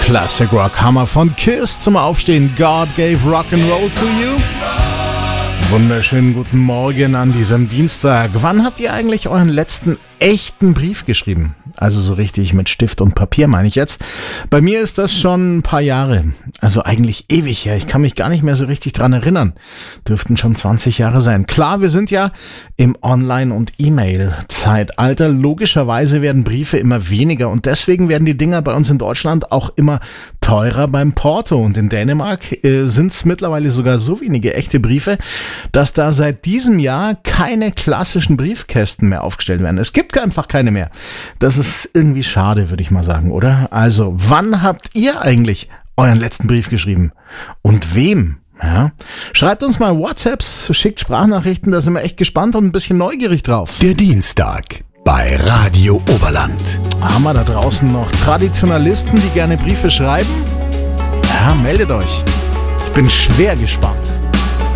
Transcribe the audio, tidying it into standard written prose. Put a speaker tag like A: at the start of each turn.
A: Classic Rock Hammer von Kiss zum Aufstehen. God gave rock and roll to you. Wunderschönen guten Morgen an diesem Dienstag. Wann habt ihr eigentlich euren letzten echten Brief geschrieben? Also so richtig mit Stift und Papier meine ich jetzt. Bei mir ist das schon ein paar Jahre. Also eigentlich ewig her. Ich kann mich gar nicht mehr so richtig dran erinnern. Dürften schon 20 Jahre sein. Klar, wir sind ja im Online- und E-Mail-Zeitalter. Logischerweise werden Briefe immer weniger und deswegen werden die Dinger bei uns in Deutschland auch immer teurer beim Porto. Und in Dänemark sind es mittlerweile sogar so wenige echte Briefe, dass da seit diesem Jahr keine klassischen Briefkästen mehr aufgestellt werden. Es gibt einfach keine mehr. Das ist irgendwie schade, würde ich mal sagen, oder? Also, wann habt ihr eigentlich euren letzten Brief geschrieben? Und wem? Ja. Schreibt uns mal WhatsApps, schickt Sprachnachrichten, da sind wir echt gespannt und ein bisschen neugierig drauf.
B: Der Dienstag bei Radio Oberland.
A: Haben wir da draußen noch Traditionalisten, die gerne Briefe schreiben? Ja, meldet euch. Ich bin schwer gespannt.